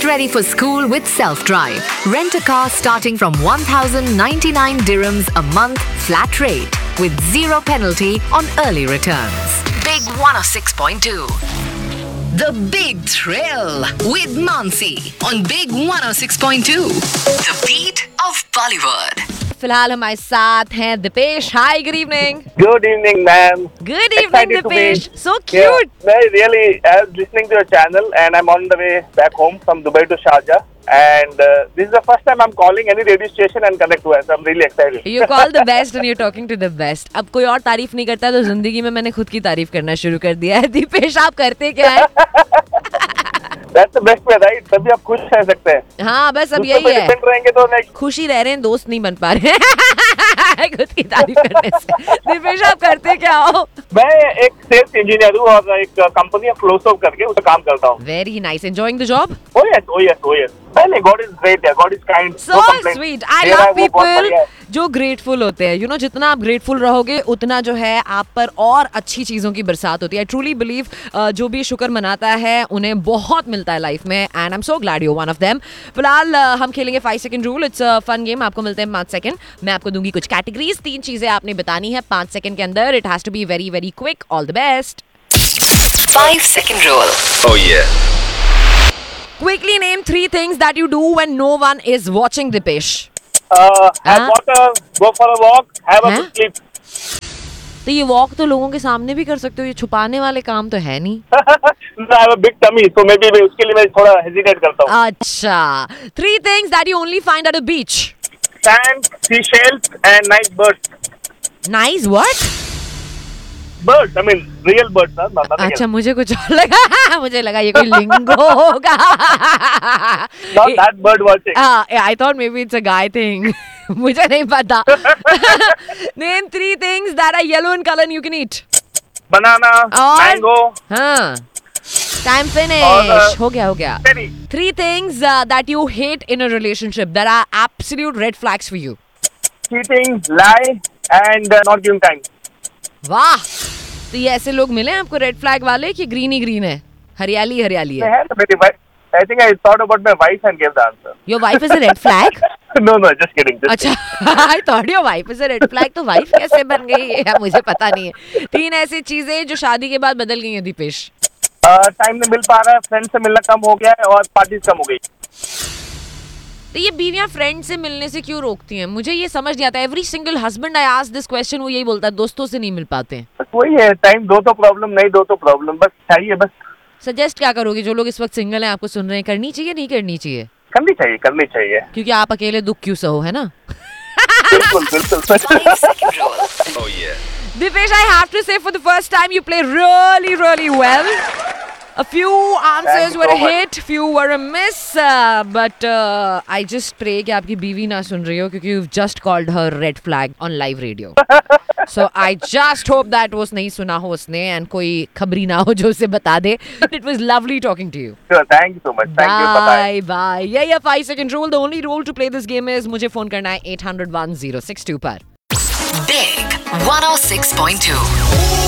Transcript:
ready for school with Self-Drive. Rent a car starting from 1,099 dirhams a month flat rate with zero penalty on early returns. Big 106.2. The Big Thrill with Mansi on Big 106.2. The beat of Bollywood. फिलहाल हमारे साथ हैं दीपेश. हाय, good evening. Good evening, ma'am. Good evening, Excited to Dipesh. be- So Yeah, cute. I really was listening to your channel, and I'm on the way back home from Dubai to Sharjah. And this is the first time I'm calling any radio station and connect to us. I'm really excited. You call the best and you're talking to the best. अब कोई और तारीफ नहीं करता तो जिंदगी में मैंने खुद की तारीफ करना शुरू कर दिया है. दीपेश, आप करते क्या है? That's the best way, right? तभी आप खुश रह सकते हैं. हाँ, बस अब दूसरों यही पे है. depend रहेंगे तो next. खुशी रह रहे हैं, दोस्त नहीं बन पा रहे हैं खुद की तारीफ करने से. दीपेश, आप करते क्या हो? मैं एक सेल्स इंजीनियर हूँ और एक कंपनी है फ्लोसो करके उसका काम करता हूँ. Very nice. Enjoying the job? Oh yes, oh yes, oh yes. नहीं, God is great, yeah. God is kind. So no complaints. sweet. I मेरा love वो बहुत people बढ़िया है. जो ग्रेटफुल होते हैं. You know, जितना आप ग्रेटफुल रहोगे उतना जो है आप पर और अच्छी चीजों की बरसात होती है. I truly believe जो भी शुक्र मनाता है उन्हें बहुत मिलता है लाइफ में. And I'm so glad you're one of them. फिलहाल हम खेलेंगे 5 second rule. It's a fun game. आपको मिलते हैं 5 सेकंड. मैं आपको दूंगी कुछ कैटेगरीज. 3 चीजें आपने बतानी है 5 सेकंड के अंदर. It has to be very very quick. All the best. 5 second rule. Oh yeah. Quickly name 3 things that you do when no one is watching, Dipesh. Have water, go for a walk, have a Huh? good sleep. तो ये walk तो लोगों के सामने भी कर सकते हो. ये छुपाने वाले काम तो है नहीं. No, I have a big tummy, so maybe उसके लिए मैं थोड़ा hesitate करता हूँ. अच्छा. 3 things that you only find at a beach. Sand, seashells, and nice birds. Nice what? Birds, I mean real birds, huh? Not nothing अच्छा, else. मुझे कुछ और लगा. मुझे लगा ये कोई लिंगो होगा. Not that bird watching. I thought maybe it's a guy thing. मुझे नहीं पता. Name 3 things that are yellow in color and you can eat. Banana, और? mango, हाँ. Time और, finish. हो गया. cherry. 3 things that you hate in a relationship that are absolute red flags for you. Cheating, lie, and not giving time. वाह. तो ये ऐसे लोग मिले हैं आपको रेड फ्लैग वाले कि ग्रीन ही ग्रीन है, हरियाली हरियाली है. I had a very I think I thought about my wife and gave the answer. Your wife is a red flag. No, just kidding. Just अच्छा. I thought your wife is a red flag. तो wife कैसे बन गई ये मुझे पता नहीं है. 3 ऐसी चीजें जो शादी के बाद बदल गई हैं, दीपेश. टाइम नहीं मिल पा रहा है, फ्रेंड से मिलना कम हो गया है और पार्टीज कम हो गई. तो ये बीवियां फ्रेंड से मिलने से क्यों रोकती हैं? मुझे ये समझ नहीं आता. Every single husband I ask this question, वो यही बोलता है दोस्तों से नहीं मिल पाते हैं. बस वही है, टाइम दो तो प्रॉब्लम, नहीं दो तो प्रॉब्लम, बस चाहिए बस. सजेस्ट क्या करोगे जो लोग इस वक्त सिंगल हैं, आपको सुन रहे हैं? करनी चाहिए नहीं करनी चाहिए? करनी चाहिए. क्योंकि आप अकेले दुख क्यों सहो, है ना? बिल्कुल 5 second rule. Oh yeah. Dipesh, I have to say for the first time you play really, really well. A few answers Thank you were a so much. hit, few were a miss, but I just pray कि आपकी बीवी ना सुन रही हो क्योंकि you've just called her red flag on live radio. So I just hope that वो नहीं सुना हो उसने and कोई खबरी ना हो जो उसे बता दे. It was lovely talking to you. Sure, thank you so much. Thank you. Bye-bye. Bye. Yeah, 5 second rule. The only rule to play this game is मुझे phone करना है 800-1062 पर. Big 106.2.